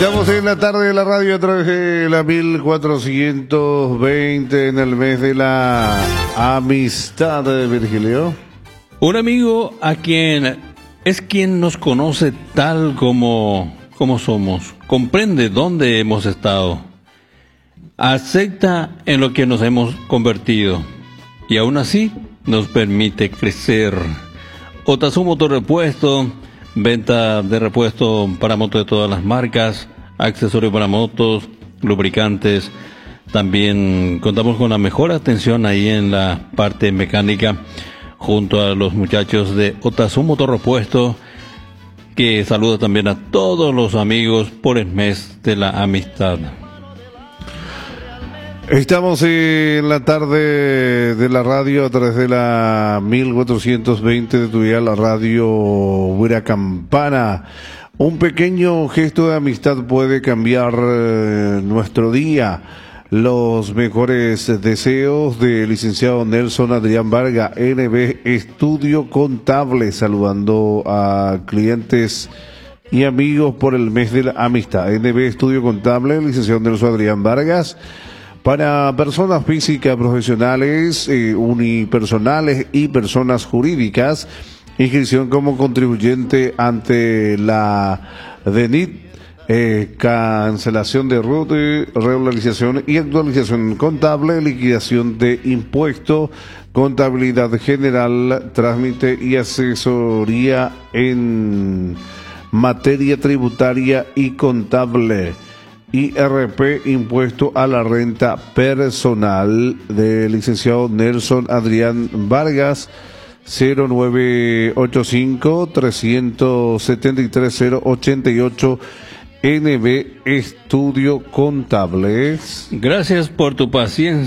Estamos en la tarde de la radio a través de la 1420 en el mes de la amistad de Virgilio. Un amigo a quien nos conoce tal como somos, comprende dónde hemos estado, acepta en lo que nos hemos convertido y aún así nos permite crecer. Otazu Motorrepuesto, venta de repuesto para motos de todas las marcas, accesorios para motos, lubricantes. También contamos con la mejor atención ahí en la parte mecánica junto a los muchachos de Otazu Motorrepuesto, que saluda también a todos los amigos por el mes de la amistad. Estamos en la tarde de la radio a través de la 1420 de tu día, la radio Huiracampana. Un pequeño gesto de amistad puede cambiar nuestro día. Los mejores deseos del licenciado Nelson Adrián Vargas, NB Estudio Contable, saludando a clientes y amigos por el mes de la amistad. NB Estudio Contable, licenciado Nelson Adrián Vargas, para personas físicas, profesionales, unipersonales y personas jurídicas. Inscripción como contribuyente ante la DENIT, cancelación de RUT, regularización y actualización contable, liquidación de impuestos, contabilidad general, trámite y asesoría en materia tributaria y contable. IRP, impuesto a la renta personal, del licenciado Nelson Adrián Vargas, 0985-373-088, NB Estudio Contables. Gracias por tu paciencia.